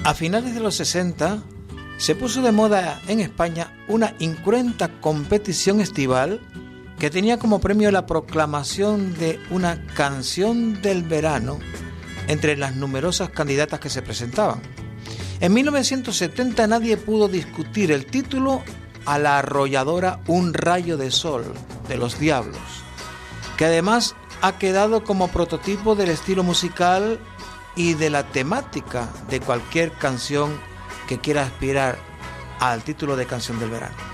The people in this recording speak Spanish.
A finales de los 60 se puso de moda en España una incruenta competición estival que tenía como premio la proclamación de una canción del verano entre las numerosas candidatas que se presentaban. En 1970 nadie pudo discutir el título a la arrolladora Un rayo de sol de Los Diablos, que además ha quedado como prototipo del estilo musical y de la temática de cualquier canción que quiera aspirar al título de canción del verano.